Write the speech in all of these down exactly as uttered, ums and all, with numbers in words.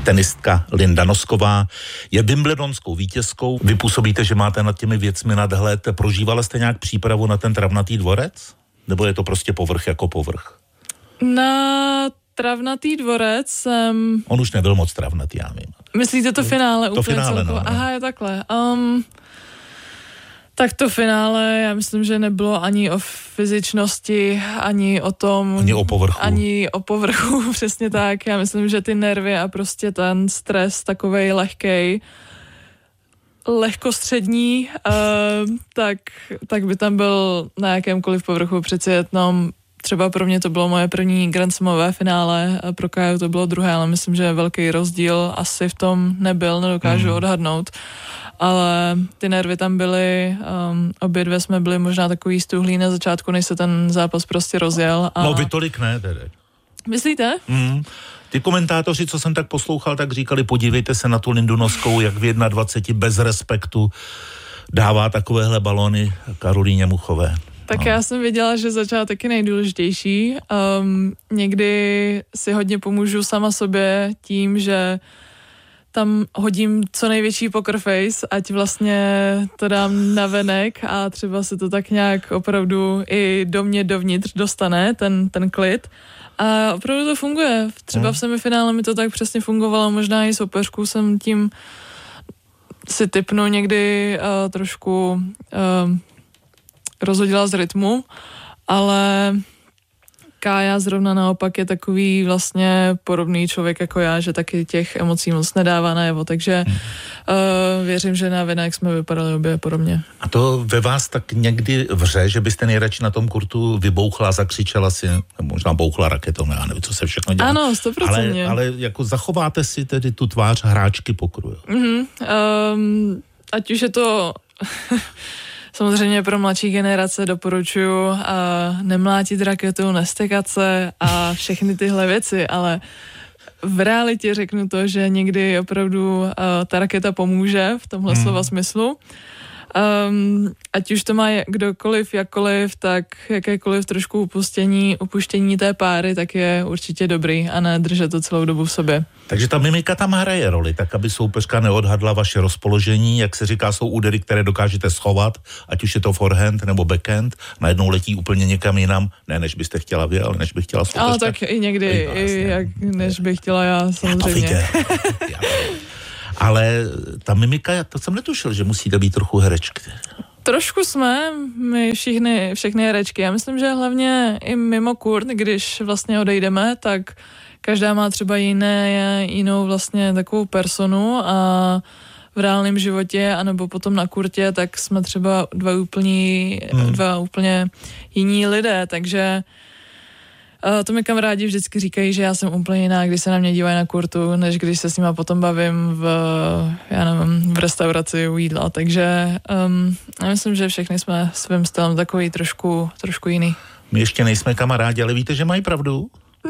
Tenistka Linda Nosková je wimbledonskou vítězkou. Vy působíte, že máte nad těmi věcmi nadhled. Prožívala jste nějak přípravu na ten travnatý dvorec? Nebo je to prostě povrch jako povrch? Na travnatý dvorec jsem... On už nebyl moc travnatý, já vím. Myslíte to finále? To úplně finále, celkovo? no, no. Aha, je takhle. Um, tak to finále, já myslím, že nebylo ani o fyzičnosti, ani o tom... Ani o povrchu. Ani o povrchu, přesně tak. Já myslím, že ty nervy a prostě ten stres takovej lehkej, lehkostřední, uh, tak, tak by tam byl na jakémkoliv povrchu. Přeci jednom, třeba pro mě to bylo moje první Grand Slamové finále, a pro Káju to bylo druhé, ale myslím, že velký rozdíl asi v tom nebyl, nedokážu mm. odhadnout. Ale ty nervy tam byly, um, obě dvě jsme byli možná takový stuhlí na začátku, než se ten zápas prostě rozjel. A... No vy tolik ne, tedy. Myslíte? Mm. Ty komentátoři, co jsem tak poslouchal, tak říkali, podívejte se na tu Lindu Noskovou, jak v dvaceti jedna bez respektu dává takovéhle balóny Karolíně Muchové. Tak no. Já jsem věděla, že začátek je nejdůležitější. Um, někdy si hodně pomůžu sama sobě tím, že tam hodím co největší poker face, ať vlastně to dám na venek a třeba se to tak nějak opravdu i do mě dovnitř dostane, ten, ten klid. A opravdu to funguje. Třeba hmm. v semifinále mi to tak přesně fungovalo, možná i soupeřku jsem tím si tipnu někdy uh, trošku uh, rozhodila z rytmu, ale Kája zrovna naopak je takový vlastně podobný člověk jako já, že taky těch emocí moc nedává najevo, takže hmm. uh, věřím, že na venek jsme vypadali obě podobně. A to ve vás tak někdy vře, že byste nejradši na tom kurtu vybouchla, zakřičela si, možná bouchla raketou, já nevím, co se všechno dělá. Ano, sto procent. Ale, ale jako zachováte si tedy tu tvář hráčky pokru. Mm-hmm, um, ať už je to... Samozřejmě pro mladší generace doporučuji uh, nemlátit raketu, nestekat se a všechny tyhle věci, ale v realitě řeknu to, že někdy opravdu uh, ta raketa pomůže v tomhle hmm. slova smyslu. Um, ať už to má kdokoliv, jakkoliv, tak jakékoliv trošku upuštění, upuštění té páry, tak je určitě dobrý a ne držet to celou dobu v sobě. Takže ta mimika tam hraje roli, tak aby soupeřka neodhadla vaše rozpoložení, jak se říká, jsou údery, které dokážete schovat, ať už je to forehand nebo backhand, najednou letí úplně někam jinam, ne než byste chtěla vy, ale než by chtěla soupeřka. Ale tak i někdy, i, i jak, než bych chtěla já, samozřejmě. Já to viděl. Já to Ale ta mimika, to jsem netušil, že musíte být trochu herečky. Trošku jsme, my všichni, všechny herečky. Já myslím, že hlavně i mimo kurt, když vlastně odejdeme, tak každá má třeba jiné, jinou vlastně takovou personu a v reálném životě, anebo potom na kurtě, tak jsme třeba dva úplně, hmm. dva úplně jiní lidé, takže Uh, to mi kamarádi vždycky říkají, že já jsem úplně jiná, když se na mě dívají na kurtu, než když se s nima potom bavím v, já nevím, v restauraci u jídla, takže um, já myslím, že všechny jsme svým stylem takový trošku, trošku jiný. My ještě nejsme kamarádi, ale víte, že mají pravdu?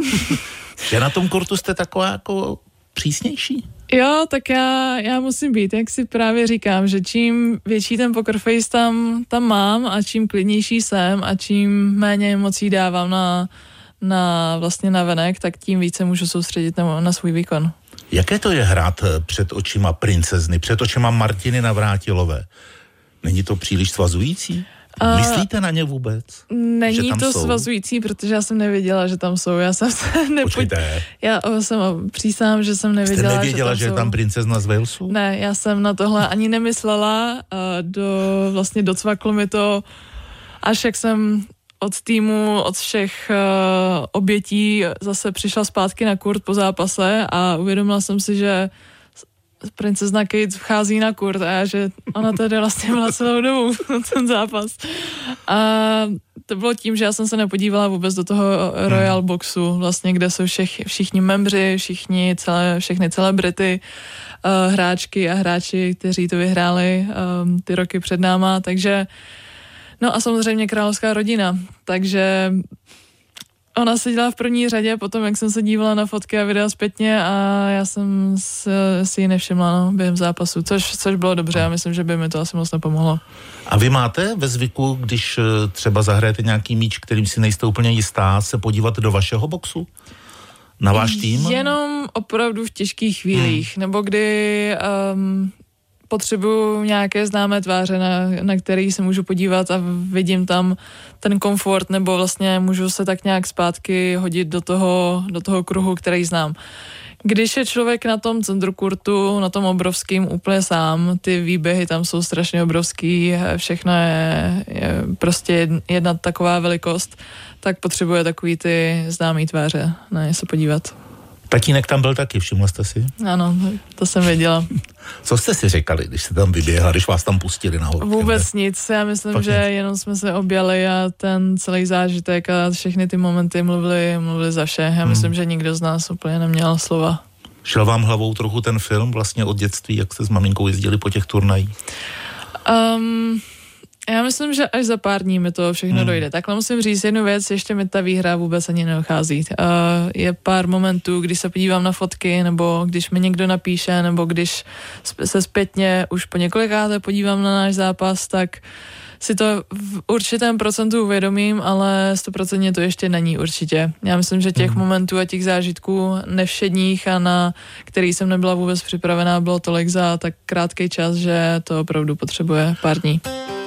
Že na tom kurtu jste taková jako přísnější? Jo, tak já, já musím být, jak si právě říkám, že čím větší ten poker face tam, tam mám a čím klidnější jsem a čím méně emocí dávám na na vlastně na venek, tak tím více můžu soustředit na, na svůj výkon. Jaké to je hrát před očima princezny, před očima Martiny Navrátilové? Není to příliš svazující? Uh, Myslíte na ně vůbec? Není to jsou? svazující, protože já jsem nevěděla, že tam jsou. Já jsem se nepod... Počkejte. Já jsem přísám, že jsem nevěděla, Jste nevěděla, že tam, že je tam princezna z Walesu? Ne, já jsem na tohle ani nemyslela. Do, vlastně docvaklo mi to, až jak jsem od týmu, od všech uh, obětí zase přišla zpátky na kurt po zápase a uvědomila jsem si, že princezna Kate vchází na kurt a já, že ona tady vlastně byla celou dobu ten zápas. A to bylo tím, že já jsem se nepodívala vůbec do toho Royal Boxu, vlastně, kde jsou všech, všichni membři, všichni, celé, všechny celebrity, uh, hráčky a hráči, kteří to vyhráli um, ty roky před náma, takže no a samozřejmě královská rodina, takže ona seděla v první řadě, potom jak jsem se dívala na fotky a videa zpětně a já jsem si ji nevšimla no, během zápasu, což, což bylo dobře, já myslím, že by mi to asi moc nepomohlo. A vy máte ve zvyku, když třeba zahrajete nějaký míč, kterým si nejste úplně jistá, se podívat do vašeho boxu? Na váš tým? Jenom opravdu v těžkých chvílích, hmm. nebo kdy um, potřebuju nějaké známé tváře, na, na který se můžu podívat a vidím tam ten komfort, nebo vlastně můžu se tak nějak zpátky hodit do toho, do toho kruhu, který znám. Když je člověk na tom centrokurtu, na tom obrovským úplně sám, ty výběhy tam jsou strašně obrovský, všechno je, je prostě jedna taková velikost, tak potřebuje takový ty známý tváře, na ně se podívat. Tatínek tam byl taky, všimla jste si? Ano, to jsem věděla. Co jste si říkali, když jste tam vyběhla, když vás tam pustili nahoru? Vůbec ne? nic, já myslím, Fakt že nic. Jenom jsme se objali a ten celý zážitek a všechny ty momenty mluvili, mluvili za vše. Já hmm. myslím, že nikdo z nás úplně neměl slova. Šel vám hlavou trochu ten film vlastně od dětství, jak jste s maminkou jezdili po těch turnajích? Um, já myslím, že až za pár dní mi to všechno hmm. dojde. Takhle musím říct jednu věc, ještě mi ta výhra vůbec ani nedochází. Uh, je pár momentů, když se podívám na fotky, nebo když mi někdo napíše, nebo když se zpětně už po několikáté podívám na náš zápas, tak si to v určitém procentu uvědomím, ale stoprocentně to ještě není určitě. Já myslím, že těch hmm. momentů a těch zážitků nevšedních a na který jsem nebyla vůbec připravená, bylo tolik za tak krátký čas, že to opravdu potřebuje pár dní.